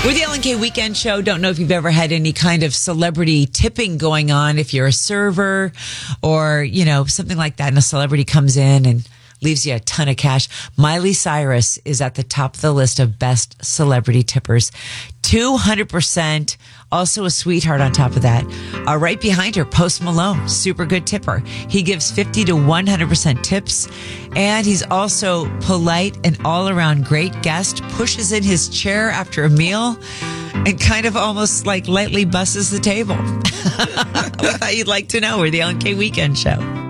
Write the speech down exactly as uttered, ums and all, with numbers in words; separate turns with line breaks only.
We're the Ellen K Weekend Show. Don't know if you've ever had any kind of celebrity tipping going on. If you're a server or, you know, something like that, and a celebrity comes in and leaves you a ton of cash. Miley Cyrus is at the top of the list of best celebrity tippers. two hundred percent. Also a sweetheart on top of that. Uh, right behind her, Post Malone, super good tipper. He gives fifty to one hundred percent tips. And he's also polite and all around great guest, pushes in his chair after a meal and kind of almost like lightly busses the table. I thought you'd like to know. We're the Ellen K Weekend Show.